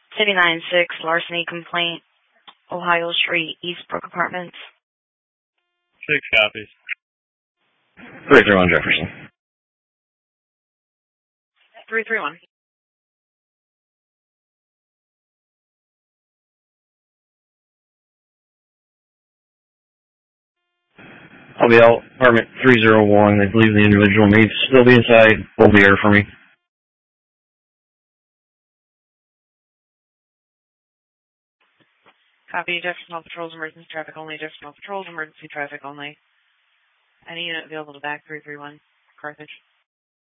City 96, larceny complaint, Ohio Street, Eastbrook Apartments. 6 copies. 331 Jefferson. 331. I'll be out, apartment 301. I believe the individual may still be inside. Hold the air for me. Copy, Jefferson Patrols, emergency traffic only, Jefferson Patrols, emergency traffic only. Any unit available to back 331, Carthage.